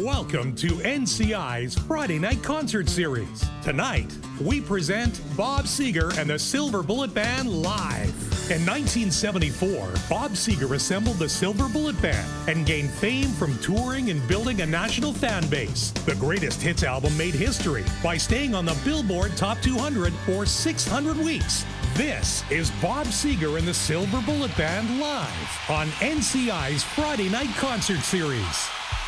Welcome to NCI's Friday Night Concert Series. Tonight, we present Bob Seger and the Silver Bullet Band live. In 1974, Bob Seger assembled the Silver Bullet Band and gained fame from touring and building a national fan base. The Greatest Hits album made history by staying on the Billboard Top 200 for 600 weeks. This is Bob Seger and the Silver Bullet Band live on NCI's Friday Night Concert Series.